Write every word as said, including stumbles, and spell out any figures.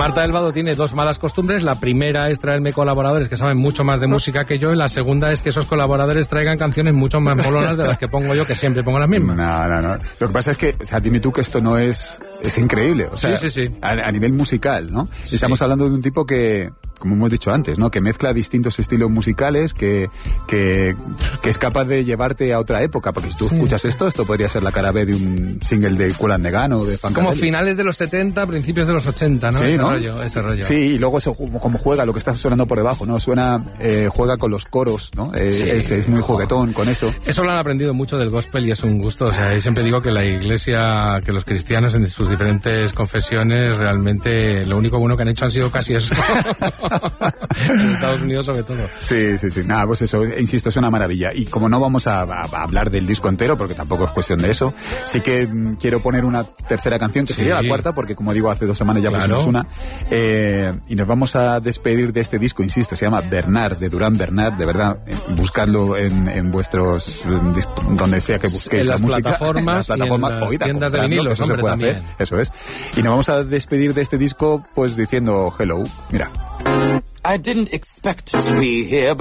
Marta del Vado tiene dos malas costumbres. La primera es traerme colaboradores que saben mucho más de música que yo, y la segunda es que esos colaboradores traigan canciones mucho más molonas de las que pongo yo, que siempre pongo las mismas. No, no, no. Lo que pasa es que, o sea, dime tú que esto no es... Es increíble. O sea, sí, sí, sí. A, a nivel musical, ¿no? Sí. Estamos hablando de un tipo que, como hemos dicho antes, ¿no? Que mezcla distintos estilos musicales, que, que, que es capaz de llevarte a otra época. Porque si tú sí. escuchas esto, esto podría ser la cara B de un single de Kool and the Gang o de Funkadelic. Como finales de los setenta, principios de los ochenta, ¿no? Sí, ese ¿no? rollo, ese rollo. Sí, y luego eso, como juega, lo que está sonando por debajo, ¿no? Suena, eh, juega con los coros, ¿no? Eh, sí. es, es muy juguetón con eso. Eso lo han aprendido mucho del gospel y es un gusto. O sea, yo siempre digo que la iglesia, que los cristianos en sus diferentes confesiones, realmente lo único bueno que han hecho han sido casi eso. En Estados Unidos sobre todo. Sí, sí, sí. Nada, pues eso, insisto, es una maravilla. Y como no vamos a, a, a hablar del disco entero, porque tampoco es cuestión de eso, sí que mm, quiero poner una tercera canción, que sí. sería la cuarta, porque como digo, hace dos semanas ya claro. pusimos una. Eh, y nos vamos a despedir de este disco, insisto, se llama Bernard, de Durán Bernard, de verdad, eh, buscarlo en, en vuestros, en, donde sea que busquéis en la las música. Plataformas en las plataformas y en las oída, tiendas de vinilos, eso hombre, se puede también. hacer, eso es. Y nos vamos a despedir de este disco, pues diciendo hello, mira. I didn't expect to be here, but